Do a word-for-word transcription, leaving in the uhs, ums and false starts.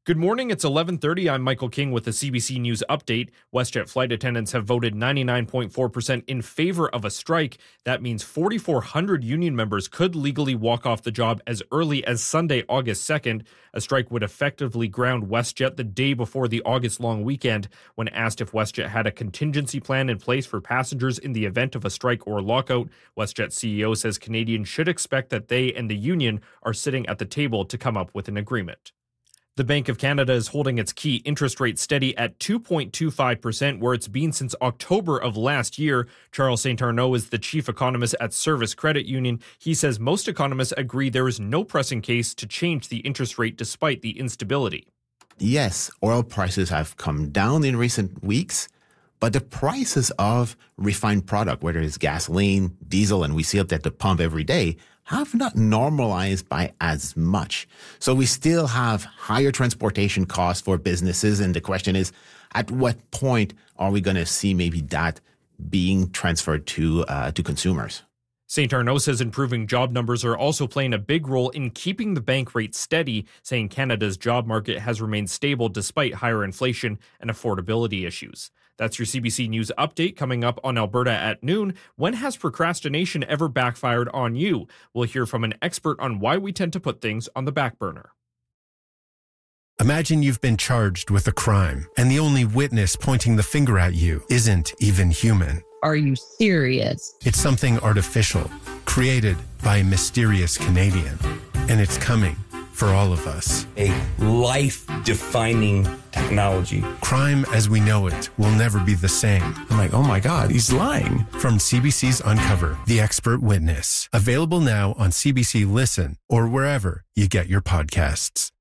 Good morning, it's eleven thirty. I'm Michael King with the C B C News Update. WestJet flight attendants have voted ninety-nine point four percent in favor of a strike. That means four thousand four hundred union members could legally walk off the job as early as Sunday, August second. A strike would effectively ground WestJet the day before the August long weekend. When asked if WestJet had a contingency plan in place for passengers in the event of a strike or lockout, WestJet C E O says Canadians should expect that they and the union are sitting at the table to come up with an agreement. The Bank of Canada is holding its key interest rate steady at two point two five percent, where it's been since October of last year. Charles Saint Arnaud is the chief economist at Service Credit Union. He says most economists agree there is no pressing case to change the interest rate despite the instability. Yes, oil prices have come down in recent weeks, but the prices of refined product, whether it's gasoline, diesel, and we see it at the pump every day, have not normalized by as much. So we still have higher transportation costs for businesses. And the question is, at what point are we going to see maybe that being transferred to uh, to consumers? Saint Arnaud says improving job numbers are also playing a big role in keeping the bank rate steady, saying Canada's job market has remained stable despite higher inflation and affordability issues. That's your C B C News Update coming up on Alberta at noon. When has procrastination ever backfired on you? We'll hear from an expert on why we tend to put things on the back burner. Imagine you've been charged with a crime, and the only witness pointing the finger at you isn't even human. Are you serious? It's something artificial, created by a mysterious Canadian, and it's coming for all of us. A life-defining technology. Crime as we know it will never be the same. I'm like, oh my God, he's lying. From C B C's Uncover, The Expert Witness. Available now on C B C Listen or wherever you get your podcasts.